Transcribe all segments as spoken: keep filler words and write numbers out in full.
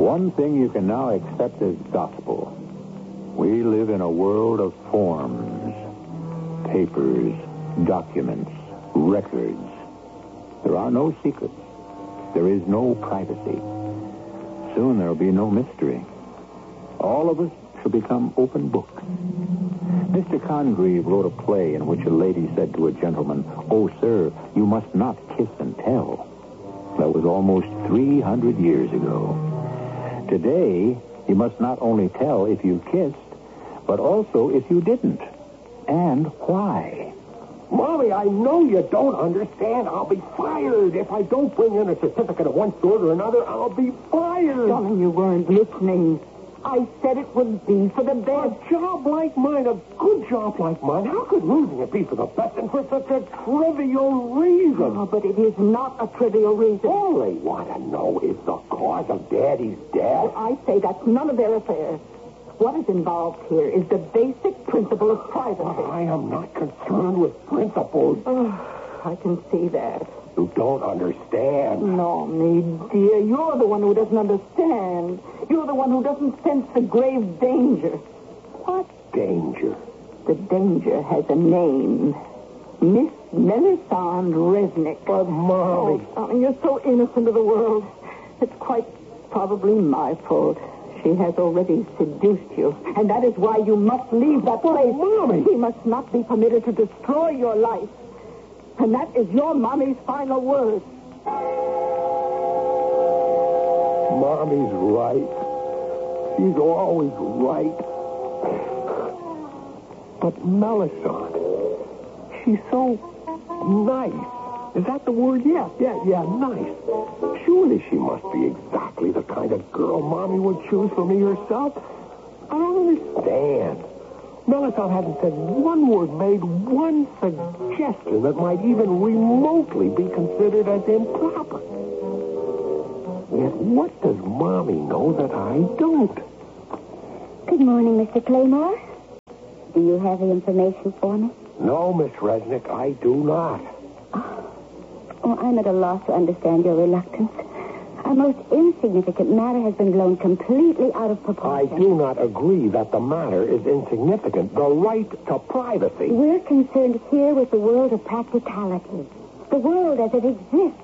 One thing you can now accept as gospel. We live in a world of forms, papers, documents, records. There are no secrets. There is no privacy. Soon there will be no mystery. All of us shall become open books. Mister Congreve wrote a play in which a lady said to a gentleman, "Oh, sir, you must not kiss and tell." That was almost three hundred years ago. Today, you must not only tell if you kissed, but also if you didn't. And why? Mommy, I know you don't understand. I'll be fired. If I don't bring in a certificate of one sort or another, I'll be fired. Darling, you weren't listening. I said it would be for the best. A job like mine, a good job like mine, how could losing it be for the best and for such a trivial reason? Oh, but it is not a trivial reason. All they want to know is the cause of Daddy's death. I say that's none of their affair. What is involved here is the basic principle of privacy. Well, I am not concerned with principles. Oh, I can see that. You don't understand. No, me, dear. You're the one who doesn't understand. You're the one who doesn't sense the grave danger. What danger? The danger has a name. Miss Melisande Resnick. But, Mommy... Oh, darling, you're so innocent of the world. It's quite probably my fault. She has already seduced you, and that is why you must leave that place. Mommy! She must not be permitted to destroy your life. And that is your mommy's final word. Mommy's right. She's always right. But Melisande, she's so nice. Is that the word? Yeah, yeah, yeah, nice. Surely she must be exactly the kind of girl Mommy would choose for me herself. I don't understand. Melisande hasn't said one word, made one suggestion that might even remotely be considered as improper. Yet what does Mommy know that I don't? Good morning, Mister Claymore. Do you have the information for me? No, Miss Resnick, I do not. Oh, I'm at a loss to understand your reluctance. A most insignificant matter has been blown completely out of I proportion. do not agree that the matter is insignificant. The right to privacy. We're concerned here with the world of practicality. The world as it exists.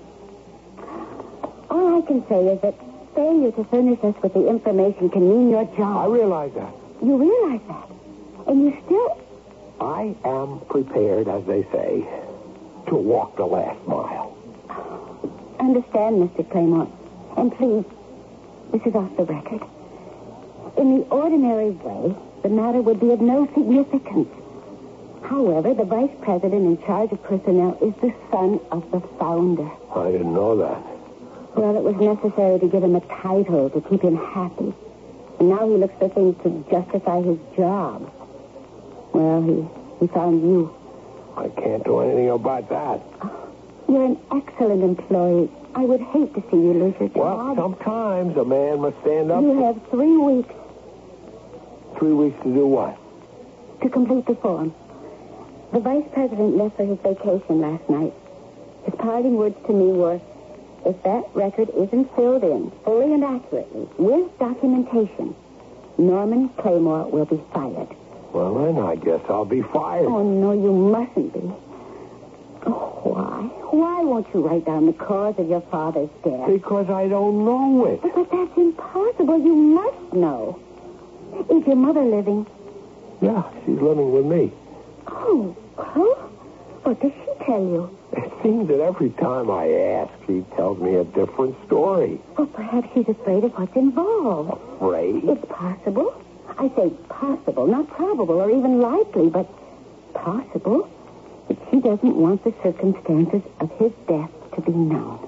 All I can say is that failure to furnish us with the information can mean your job. I realize that. You realize that. And you still... I am prepared, as they say, to walk the last mile. Understand, Mister Claymore. And please, this is off the record. In the ordinary way, the matter would be of no significance. However, the vice president in charge of personnel is the son of the founder. I didn't know that. Well, it was necessary to give him a title to keep him happy. And now he looks for things to justify his job. Well, he, he found you. I can't do anything about that. You're an excellent employee. I would hate to see you lose your Well, job. sometimes a man must stand up. You have three weeks Three weeks to do what? to complete the form. The vice president left for his vacation last night. His parting words to me were, if that record isn't filled in fully and accurately with documentation, Norman Claymore will be fired. Well, then I guess I'll be fired. Oh, no, you mustn't be. Oh, why? Why won't you write down the cause of your father's death? Because I don't know it. But, but that's impossible. You must know. Is your mother living? Yeah, she's living with me. Oh, well, what does she tell you? It seems that every time I ask, she tells me a different story. Well, perhaps she's afraid of what's involved. Afraid? It's possible. I say possible, not probable or even likely, but possible that she doesn't want the circumstances of his death to be known.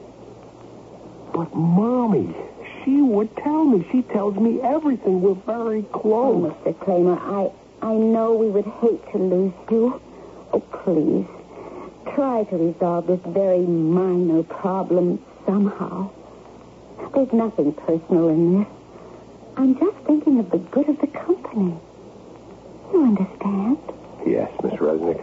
But, Mommy, she would tell me. She tells me everything. We're very Oh, close. Mister Claymore, I, I know we would hate to lose you. Oh, please, try to resolve this very minor problem somehow. There's nothing personal in this. I'm just thinking of the good of the company. You understand? Yes, Miss Resnick.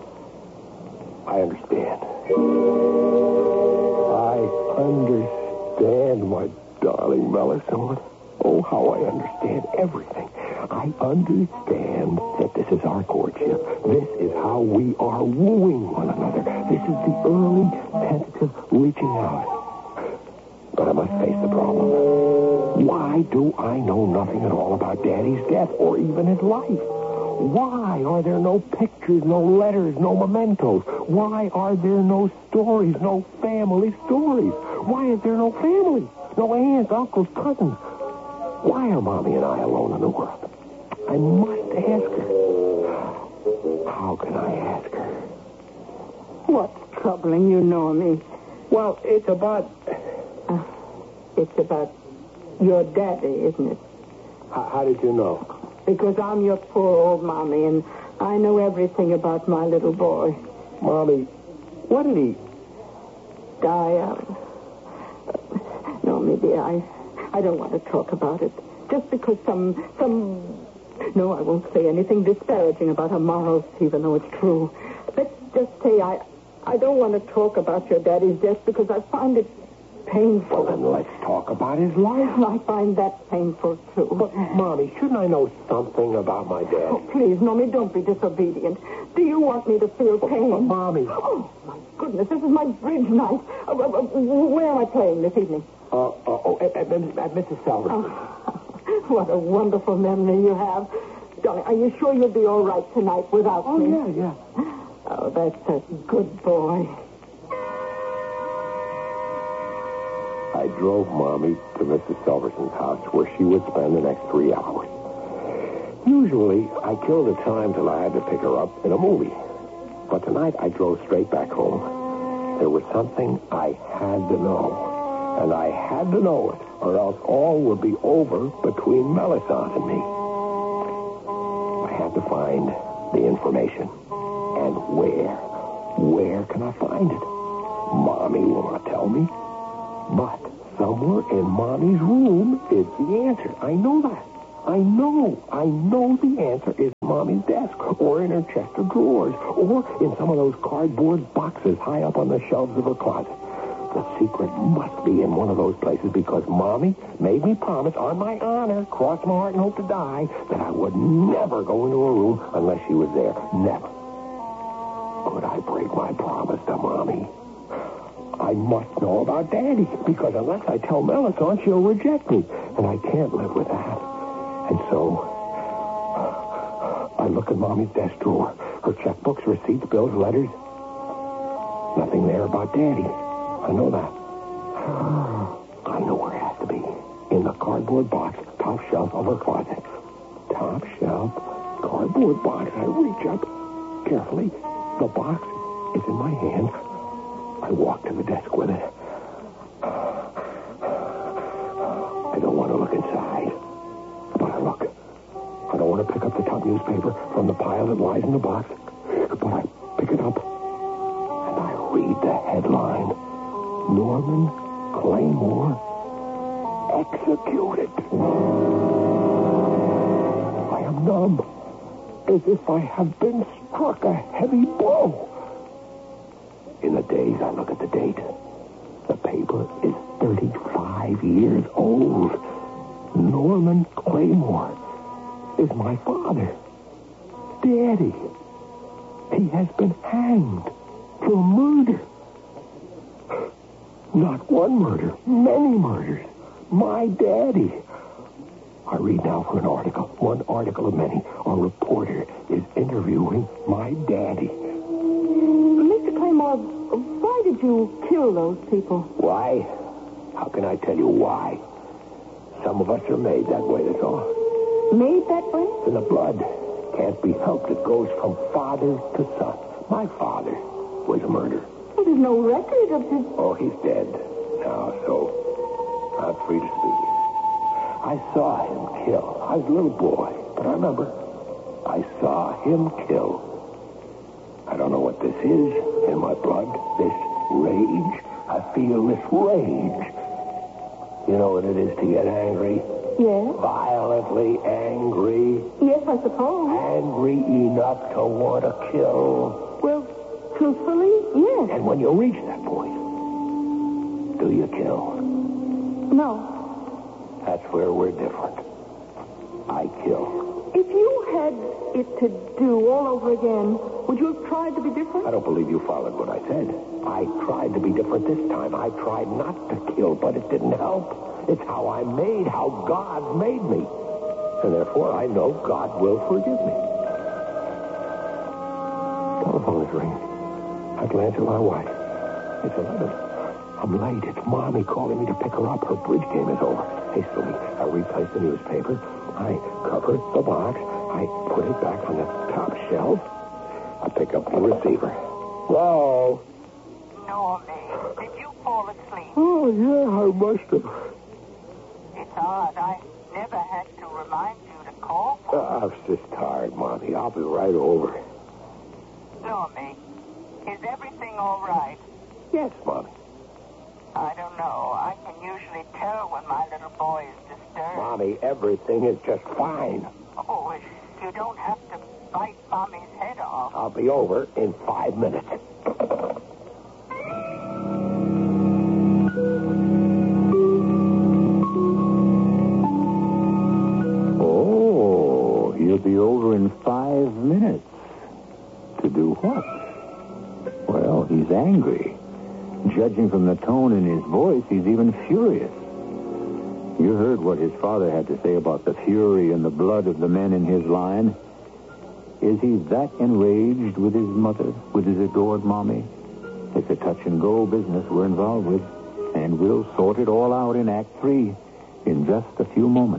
I understand. I understand, my darling Melisande. Oh, how I understand everything. I understand that this is our courtship. This is how we are wooing one another. This is the early, tentative reaching out. But I must face the problem. Why do I know nothing at all about Daddy's death or even his life? Why are there no pictures, no letters, no mementos? Why are there no stories, no family stories? Why is there no family? No aunts, uncles, cousins? Why are Mommy and I alone in the world? I must ask her. How can I ask her? What's troubling you, Normie? Well, it's about... Uh, it's about your daddy, isn't it? How, how did you know? Because I'm your poor old Mommy, and I know everything about my little boy. Mommy, what did he... Die of? Normie, dear, I... I don't want to talk about it. Just because some, some... No, I won't say anything disparaging about her morals, even though it's true. Let's just say I... I don't want to talk about your daddy's death because I find it painful. Well, then let's talk about his life. I find that painful, too. But, Mommy, shouldn't I know something about my dad? Oh, please, Normie, don't be disobedient. Do you want me to feel pain? But, Mommy... Oh, my goodness, this is my bridge night. Uh, uh, uh, where am I playing this evening? Uh, uh, oh, at, at, at Missus Salverson's. Oh, what a wonderful memory you have. Darling, are you sure you'll be all right tonight without oh, me? Oh, yeah, yeah. Oh, that's a good boy. I drove Mommy to Missus Salverson's house where she would spend the next three hours. Usually, I killed the time till I had to pick her up in a movie. But tonight, I drove straight back home. There was something I had to know. And I had to know it, or else all would be over between Melisande and me. I had to find the information. And where? Where can I find it? Mommy will not tell me. But somewhere in Mommy's room is the answer. I know that. I know. I know the answer is in Mommy's desk, or in her chest of drawers, or in some of those cardboard boxes high up on the shelves of her closet. The secret must be in one of those places because Mommy made me promise on my honor, cross my heart and hope to die, that I would never go into a room unless she was there. Never. Could I break my promise to Mommy? I must know about Daddy, because unless I tell Melisande, she'll reject me, and I can't live with that. And so, I look in Mommy's desk drawer. Her checkbooks, receipts, bills, letters. Nothing there about Daddy. I know that. I know where it has to be. In the cardboard box, top shelf of her closet. Top shelf, cardboard box. I reach up carefully. The box is in my hand. I walk to the desk with it. I don't want to look inside, but I look. I don't want to pick up the top newspaper from the pile that lies in the box, but I pick it up, and I read the headline. Norman Claymore executed. I am numb, as if I have been struck a heavy blow. In the days, I look at the date. The paper is thirty-five years old. Norman Claymore is my father. Daddy. He has been hanged for murder. Not one murder, many murders. My daddy. I read now for an article, one article of many. A reporter is interviewing my daddy. Mister Claymore, why did you kill those people? Why? How can I tell you why? Some of us are made that way, that's all. Made that way? It's in the blood. Can't be helped. It goes from father to son. My father was a murderer. Well, there's no record of his... Oh, he's dead now, so I'm free to speak. I saw him kill. I was a little boy, but I remember I saw him kill. I don't know what this is in my blood, this rage. I feel this rage. You know what it is to get angry? Yes? Violently angry. Yes, I suppose. Angry enough to want to kill. Well, truthfully, yes. And when you reach that point, do you kill? No. That's where we're different. I kill. If you had it to do all over again, would you have tried to be different? I don't believe you followed what I said. I tried to be different this time. I tried not to kill, but it didn't help. It's how I'm made, how God made me. And therefore, I know God will forgive me. Telephone is ringing. I glance at my watch. It's eleven. I'm late. It's Mommy calling me to pick her up. Her bridge game is over. Hastily, I replace the newspaper. I cover the box. I put it back on the top shelf. I pick up the receiver. Hello? Normie, did you fall asleep? Oh, yeah, I must have. It's odd. I never had to remind you to call. Uh, I'm just tired, Mommy. I'll be right over. Normie, is everything all right? Yes, Mommy. I don't know. I can usually tell when my little boy is disturbed. Mommy, everything is just fine. Oh, if you don't have to bite Mommy's head off. I'll be over in five minutes. Oh, he'll be over in five minutes. To do what? Well, he's angry. Judging from the tone in his voice, he's even furious. You heard what his father had to say about the fury and the blood of the men in his line. Is he that enraged with his mother, with his adored Mommy? It's a touch-and-go business we're involved with, and we'll sort it all out in Act Three in just a few moments.